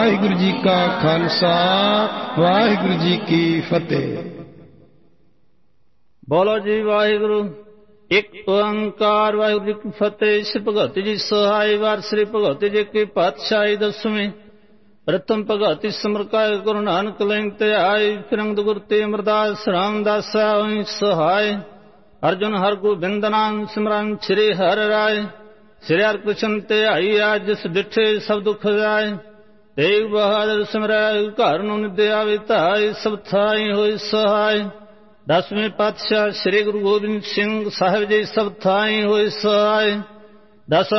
ਵਾਹਿਗੁਰੂ ਜੀ ਕਾ ਖਾਲਸਾ ਵਾਹਿਗੁਰੂ ਜੀ ਕੀ ਫਤਿਹ। ਬੋਲੋ ਜੀ ਵਾਹਿਗੁਰੂ ਇੱਕ ਓੰਕਾਰ। ਵਾਹਿਗੁਰੂ ਜੀ ਕੀ ਫਤਿਹ। ਸ੍ਰੀ ਭਗਤ ਜੀ ਸਹਾਇ ਵਾਰ ਸ੍ਰੀ ਭਗਤ ਜੀ ਕੀ ਪਾਤਸ਼ਾਹੀ ਦਸਵੀਂ। ਪ੍ਰਥਮ ਭਗਤ ਸਿਮਰਕਾਇ ਗੁਰੂ ਨਾਨਕ ਲੈਣ ਤੇ ਆਏ। ਫਿਰੰਗਦ ਗੁਰ ਤੇ ਅਮਰਦਾਸ ਰਾਮਦਾਸ ਹੋਈ ਸਹਾਇ। ਅਰਜੁਨ ਹਰਿ ਗੋਬਿੰਦ ਨਾਮ ਸਿਮਰਨ ਸ੍ਰੀ ਹਰਿ ਰਾਏ। ਸ੍ਰੀ ਹਰਿ ਕ੍ਰਿਸ਼ਨ ਤੇ ਆਈ ਆਜ ਜਿਸ ਡਿਠੇ ਸਭ ਦੁਖ ਜਾਏ। ਤੇਗ ਬਹਾਦਰ ਸਿਮਰੈ ਘਰ ਨੂੰ ਨਿਦ ਆਵੇ ਧਾਇ। ਸਭ ਥਾਈ ਹੋਈ ਸਹਾਇ। ਦਸਵੇਂ ਪਾਤਸ਼ਾਹ ਸ੍ਰੀ ਗੁਰੂ ਗੋਬਿੰਦ ਸਿੰਘ ਸਾਹਿਬ ਜੀ ਸਭ ਥਾਈ ਹੋਏ ਸਹਾਇ। ਦਸਾਂ